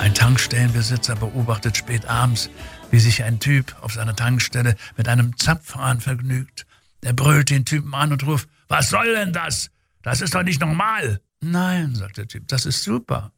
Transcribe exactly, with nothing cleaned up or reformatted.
Ein Tankstellenbesitzer beobachtet spät abends, wie sich ein Typ auf seiner Tankstelle mit einem Zapfhahn vergnügt. Er brüllt den Typen an und ruft: Was soll denn das? Das ist doch nicht normal. Nein, sagt der Typ, das ist super.